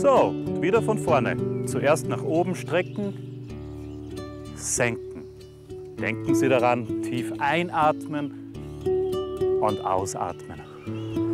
So, wieder von vorne. Zuerst nach oben strecken, senken. Denken Sie daran, tief einatmen und ausatmen.